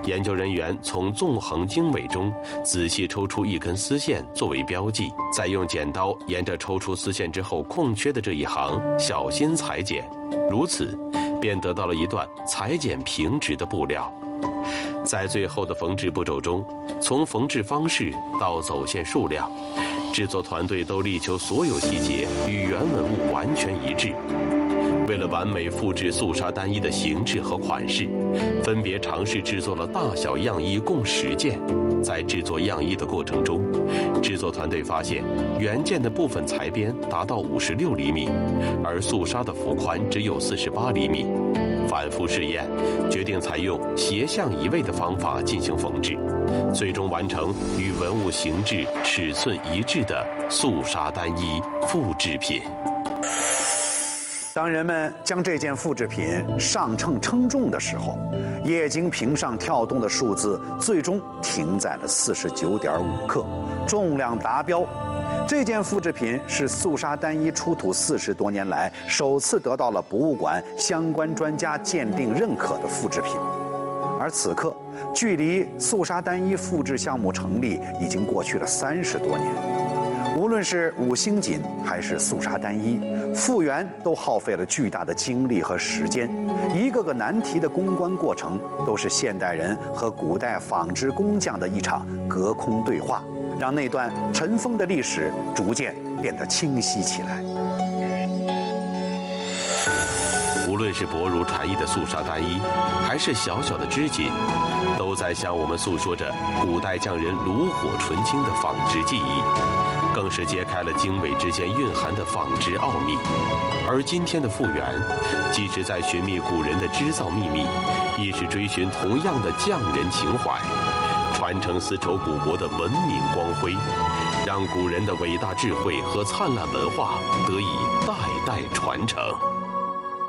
研究人员从纵横经纬中仔细抽出一根丝线作为标记，再用剪刀沿着抽出丝线之后空缺的这一行小心裁剪，如此便得到了一段裁剪平直的布料。在最后的缝制步骤中，从缝制方式到走线数量，制作团队都力求所有细节与原文物完全一致。为了完美复制素纱单衣的形制和款式，分别尝试制作了大小样衣共10件。在制作样衣的过程中，制作团队发现原件的部分裁边达到56厘米，而素纱的幅宽只有48厘米。反复试验，决定采用斜向移位的方法进行缝制，最终完成与文物形制、尺寸一致的素纱单衣复制品。 当人们将这件复制品上秤称重的时候，液晶屏上跳动的数字最终停在了49.5克，重量达标。这件复制品是素纱单衣出土40多年来首次得到了博物馆相关专家鉴定认可的复制品。而此刻，距离素纱单衣复制项目成立已经过去了30多年。无论是五星锦还是素纱单衣，复原都耗费了巨大的精力和时间，一个个难题的攻关过程，都是现代人和古代纺织工匠的一场隔空对话，让那段尘封的历史逐渐变得清晰起来。 无论是薄如蝉翼的素纱单衣，还是小小的织锦，都在向我们诉说着古代匠人炉火纯青的纺织技艺，更是揭开了经纬之间蕴含的纺织奥秘。而今天的复原，既是在寻觅古人的织造秘密，亦是追寻同样的匠人情怀，传承丝绸古国的文明光辉，让古人的伟大智慧和灿烂文化得以代代传承。